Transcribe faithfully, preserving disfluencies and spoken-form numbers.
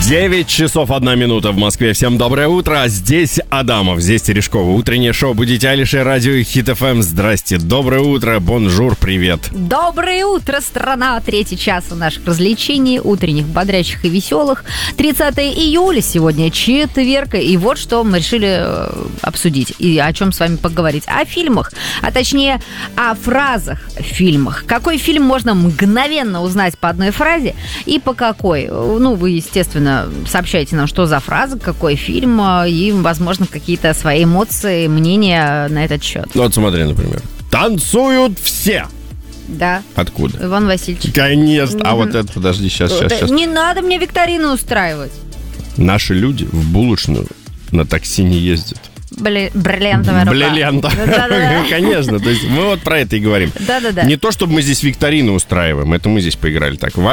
девять часов одна минута в Москве. Всем доброе утро. Здесь Адамов, здесь Терешкова. Утреннее шоу «Будите Алишер», радио Хит эф эм. Здрасте, доброе утро, бонжур, привет. Доброе утро, страна. Третий час у наших развлечений, утренних, бодрящих и веселых. тридцатое июля, сегодня четверг. И вот что мы решили обсудить и о чем с вами поговорить. О фильмах, а точнее о фразах в фильмах. Какой фильм можно мгновенно узнать по одной фразе и по какой? Ну, вы, естественно, сообщайте нам, что за фраза, какой фильм, и, возможно, какие-то свои эмоции, мнения на этот счет. Ну, вот смотри, например. Танцуют все. Да. Откуда? Иван Васильевич. Конечно. А вот это, подожди, сейчас, сейчас, сейчас. Не надо мне викторину устраивать. Наши люди в булочную на такси не ездят. Бли... Бриллиантовая рука. Бриллианта. Конечно, то есть мы вот про это и говорим. Да-да-да. Не то, чтобы мы здесь викторины устраиваем, это мы здесь поиграли так.